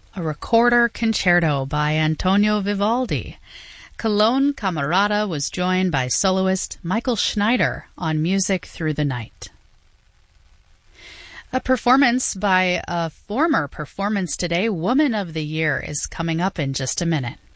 a recorder concerto by Antonio Vivaldi. Cologne Camerata was joined by soloist Michael Schneider on Music Through the Night. A performance by a former Performance Today Woman of the Year is coming up in just a minute.